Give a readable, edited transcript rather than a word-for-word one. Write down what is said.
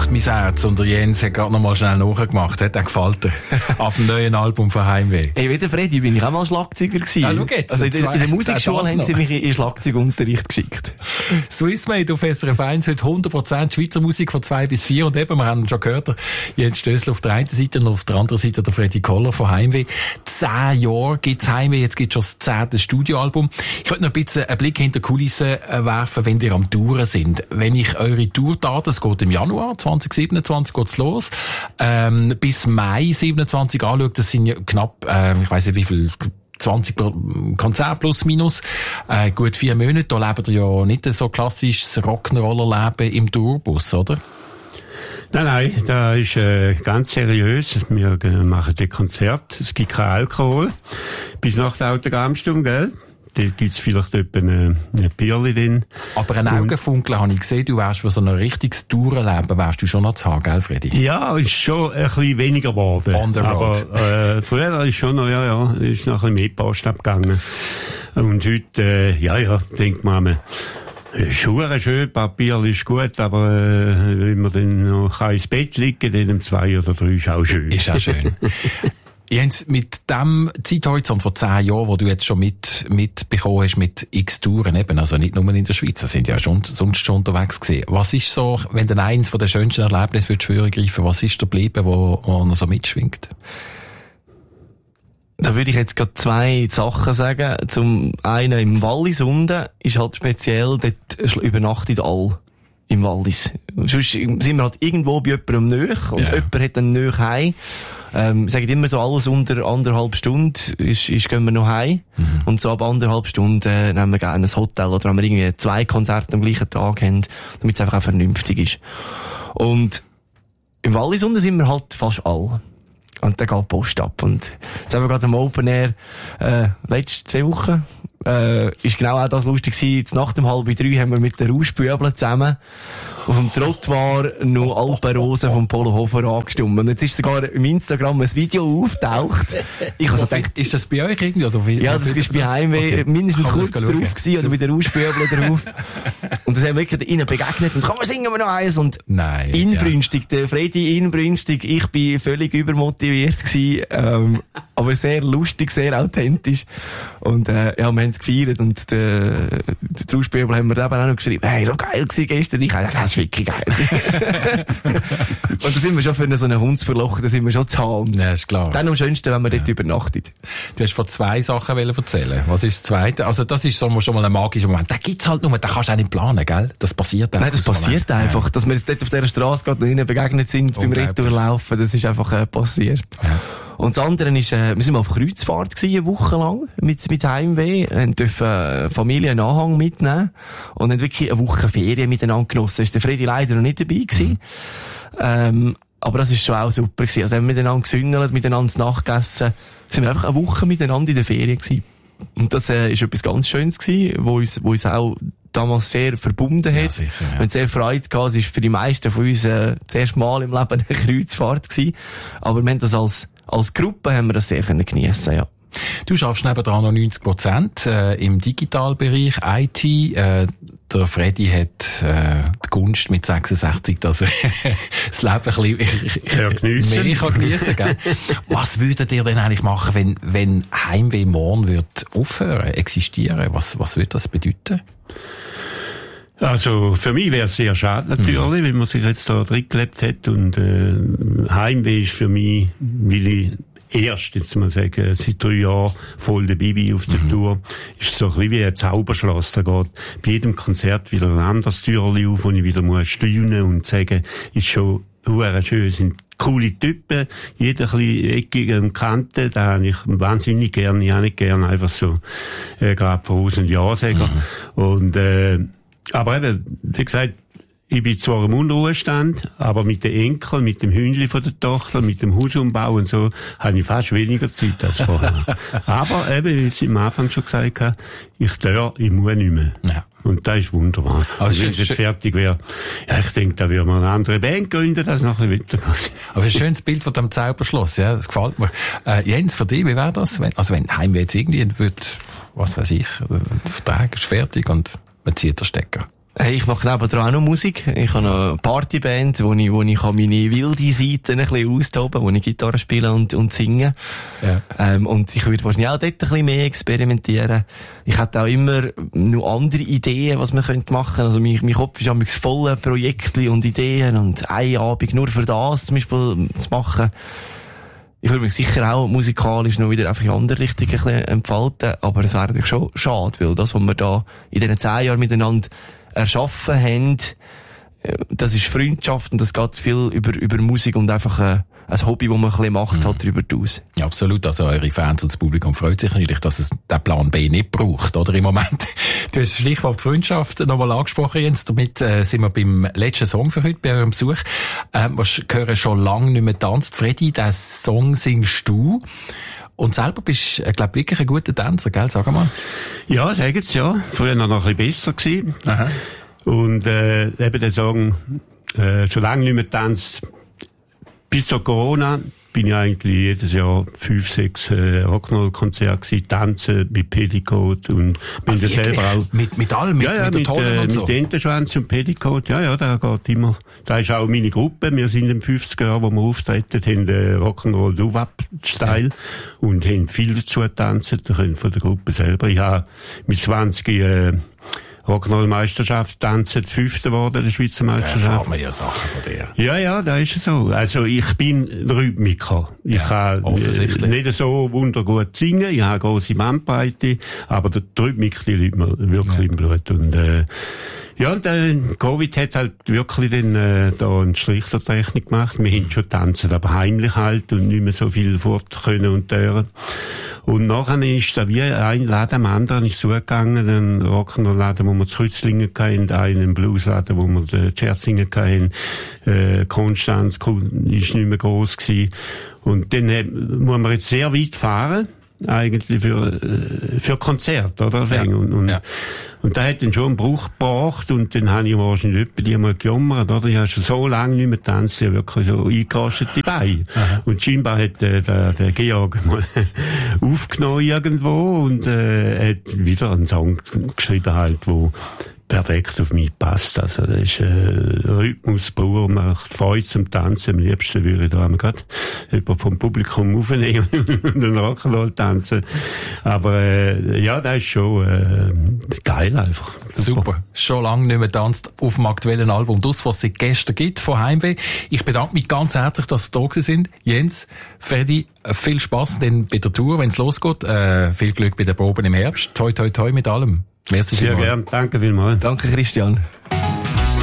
braucht mein Herz. Und der Jens hat gerade noch mal schnell nachgemacht. Der gefällt dir. Auf dem neuen Album von Heimweh. Hey, wie der Freddy bin ich auch mal Schlagzeuger gewesen. Ja, schau jetzt. Also in der Musikschule haben sie mich in Schlagzeugunterricht geschickt. Swissmade auf SRF 1 heute 100% Schweizer Musik von 2 bis 4. Und eben, wir haben schon gehört, Jens Stössel auf der einen Seite und auf der anderen Seite der Freddy Koller von Heimweh. 10 Jahre gibt's Heimweh, jetzt gibt's schon das 10. Studioalbum. Ich wollte noch ein bisschen einen Blick hinter die Kulissen werfen, wenn ihr am Touren sind. Wenn ich eure Tourdaten, es geht im Januar 2027 geht's los, bis Mai 27 anschaue, das sind ja knapp, ich weiss nicht wie viel, 20 Konzerte plus minus, gut 4 Monate, da lebt ihr ja nicht so klassisches Rock'n'Roller-Leben im Tourbus, oder? Nein, da ist ganz seriös. Wir machen das Konzert. Es gibt kein Alkohol. Bis nach der Autogrammstunde, gell? Dort gibt's vielleicht etwa eine Bierli drin. Aber ein Augenfunkeln habe ich gesehen, du wärst für so ein richtiges Tourenleben, wärst du schon noch zu haben, gell, Freddy? Ja, ist schon ein bisschen weniger geworden. On the road. Aber früher ist schon noch, ist noch ein bisschen mehr Post abgegangen. Und heute, denkt man, Schuhe schön, Papier ist gut, aber wenn man dann noch ins Bett liegen, dann um 2 oder 3 ist auch schön. Ist auch schön. Jens, mit dem Zeithorizont von 10 Jahren, wo du jetzt schon mitbekommen hast mit x Touren eben, also nicht nur in der Schweiz, da sind ja sonst schon unterwegs gewesen. Was ist so, wenn du eins von den schönsten Erlebnissen würdest vorgreifen, was ist da geblieben, wo noch so mitschwingt? Da würde ich jetzt gerade 2 Sachen sagen. Zum einen im Wallis unten ist halt speziell, dort übernachtet alle im Wallis. Sonst sind wir halt irgendwo bei jemandem nöch und jemand hat dann nöch heim. Sagen immer so, alles unter 1,5 Stunden gehen wir noch heim. Mhm. Und so ab 1,5 Stunden nehmen wir gerne ein Hotel oder wenn wir irgendwie 2 Konzerte am gleichen Tag haben, damit es einfach auch vernünftig ist. Und im Wallis unten sind wir halt fast alle. Und dann geht die Post ab. Und jetzt haben wir gerade am Open Air, letzte 2 Wochen, ist genau auch das lustig gewesen. Jetzt nach dem 2:30 haben wir mit den Rauschbübeln zusammen auf dem Trottoir noch Alpenrosen vom Polo Hofer angestimmt. Und jetzt ist sogar im Instagram ein Video auftaucht. Ich also gedacht, ist das bei euch irgendwie? Oder wie, ja, das ist bei Heimweh mindestens kurz drauf gewesen, oder mit den Rauschbübeln drauf. Und das haben wir wirklich ihnen begegnet. Und komm, singen wir noch eins. Und nein, inbrünstig, der Freddy inbrünstig. Ich bin völlig übermotiviert gewesen. Aber sehr lustig, sehr authentisch. Und, wir haben es gefeiert. Und, die Rauschbübel haben wir eben auch noch geschrieben, hey, so geil gewesen gestern. Ich dachte, das ist wirklich geil. Und da sind wir schon für so einen Hundsverloch, da sind wir schon zu haben. Ja, ist klar. Dann am schönsten, wenn man dort übernachtet. Du hast von 2 Sachen erzählen. Was ist das Zweite? Also, das ist so schon mal ein magischer Moment. Den gibt's halt nur, den kannst du auch nicht planen, gell? Das passiert einfach. Nein, das passiert einfach. Dass wir jetzt dort auf dieser Straße gerade ihnen begegnet sind, beim Retourlaufen, das ist einfach passiert. Ja. Und das andere ist, wir sind mal auf Kreuzfahrt gewesen, eine Woche lang, mit Heimweh, und dürfen Familienanhang mitnehmen, und haben wirklich eine Woche Ferien miteinander genossen. Ist der Freddy leider noch nicht dabei gewesen. Aber das ist schon auch super gewesen. Also haben wir miteinander gesündelt, miteinander zu Nacht gegessen, sind wir einfach eine Woche miteinander in der Ferien gewesen. Und das, ist etwas ganz Schönes gewesen, wo uns auch damals sehr verbunden hat. Ja, sicher, ja. Wir haben sehr Freude gehabt. Es ist für die meisten von uns, das erste Mal im Leben eine Kreuzfahrt gewesen. Aber wir haben das als Gruppe haben wir das sehr geniessen, ja. Du schaffst nebenan noch 90% im Digitalbereich, IT. Der Freddy hat die Gunst mit 66, dass er das Leben ein bisschen mehr geniessen kann. Was würdet ihr denn eigentlich machen, wenn Heimweh morgen wird aufhören, existieren? Was würde das bedeuten? Also, für mich wäre es sehr schade, natürlich, wenn man sich jetzt da drin gelebt hat. Und Heimweh ist für mich, weil ich erst, jetzt mal sagen, seit 3 Jahren voll dabei bin auf der Tour, ist so ein bisschen wie ein Zauberschloss. Da geht bei jedem Konzert wieder ein anderes Türchen auf, wo ich wieder muss staunen und sagen, ist schon schön, sind coole Typen, jeder ein bisschen eckig und Kanten, da habe ich wahnsinnig gern, ich habe nicht gern einfach so, gerade voraus und Ja-Säger. Und, aber eben, wie gesagt, ich bin zwar im Unruhestand, aber mit den Enkeln, mit dem Hündli von der Tochter, mit dem Hausumbau und so, habe ich fast weniger Zeit als vorher. Aber eben, wie ich am Anfang schon gesagt habe, ich muss nicht mehr. Ja. Und das ist wunderbar. Also wenn es jetzt fertig wäre, ja, ich denke, da würde man eine andere Band gründen, das noch ein bisschen weitergehen. Aber ein schönes Bild von dem Zauberschloss, ja, das gefällt mir. Jens, für dich, wie wäre das, wenn Heimweh jetzt irgendwie wird, was weiß ich, der Vertrag ist fertig und man zieht den Stecker? Hey, ich mache nebenan auch noch Musik. Ich habe noch eine Partyband, wo ich meine wilde Seiten ein bisschen austoben, wo ich Gitarre spiele und singe. Ja. Und ich würde wahrscheinlich auch dort ein bisschen mehr experimentieren. Ich hätte auch immer noch andere Ideen, was man könnte machen. Also mein Kopf ist manchmal voller Projekte und Ideen und einen Abend nur für das zum Beispiel zu machen. Ich würde mich sicher auch musikalisch noch wieder einfach in andere Richtungen ein bisschen entfalten, aber es wäre natürlich schon schade, weil das, was wir da in diesen 10 Jahren miteinander erschaffen haben, das ist Freundschaft und das geht viel über Musik und einfach ein Hobby, das man ein bisschen macht, hat darüber aus. Ja, absolut. Also eure Fans und das Publikum freut sich natürlich, dass es den Plan B nicht braucht, oder im Moment. Du hast das Stichwort Freundschaft nochmal angesprochen, Jens. Damit sind wir beim letzten Song für heute, bei eurem Besuch. Wir hören schon lange nicht mehr tanzt. Freddy, den Song singst du. Und selber bist du, glaube ich, wirklich ein guter Tänzer, gell? Sag mal. Ja, sagen's ja. Früher noch ein bisschen besser gewesen. Aha. Und eben der Song schon lange nicht mehr tanzt. Bis zu Corona bin ich eigentlich jedes Jahr 5, 6 Rock'n'Roll-Konzerte gewesen, tanzen mit Petticoat und bin da selber auch. Mit allem, mit der Tolle und so? Mit Entenschwanz und Petticoat, ja, da geht immer. Da ist auch meine Gruppe. Wir sind in den 50er Jahren, wo wir auftreten, haben Rock'n'Roll Doo-Wop-Style und haben viel dazu getanzt, von der Gruppe selber. Ich habe mit 20 Rock'n'Roll-Meisterschaft tanzen, 5. geworden, der Schweizer Meisterschaft. Da erfahren wir ja Sachen von dir. Ja, da ist es so. Also, ich bin Rhythmiker. Ich kann nicht so wundergut singen, ich habe grosse Bandbreite, aber die Rhythmik, die liegt mir wirklich im Blut. Und, und Covid hat halt wirklich dann, da einen Strich der Technik gemacht. Wir haben schon tanzen, aber heimlich halt und nicht mehr so viel fort können und dürfen. Und nachher ist da wie ein Laden am anderen ist zugegangen, ein Rock'n'Roll-Laden, wo wir zu Rützlingen hatten, einen Bluesladen, wo wir die Scherzingen hatten, Konstanz ist nicht mehr gross gewesen. Und dann muss man jetzt sehr weit fahren, eigentlich für Konzerte, oder? Ja. Und da hat dann schon einen Bruch gebracht und dann habe ich wahrscheinlich etwa die mal gejammert, oder? Ich habe schon so lange nicht mehr getanzt, ja wirklich so eingerastete Beine. Und scheinbar hat der Georg mal aufgenommen irgendwo und hat wieder einen Song geschrieben halt, wo perfekt auf mich passt. Also, das ist, Rhythmus pur, macht Freude zum Tanzen. Am liebsten würde ich da gerade jemand vom Publikum aufnehmen und einen Rock'n'Roll tanzen. Aber, ja, das ist schon, geil einfach. Super. Schon lange nicht mehr tanzt auf dem aktuellen Album. Das, was es gestern gibt von Heimweh. Ich bedanke mich ganz herzlich, dass Sie da gewesen sind. Jens, Freddy, viel Spass denn bei der Tour, wenn es losgeht. Viel Glück bei den Proben im Herbst. Toi, toi, toi mit allem. Merci sehr gern. Danke vielmals. Danke, Christian.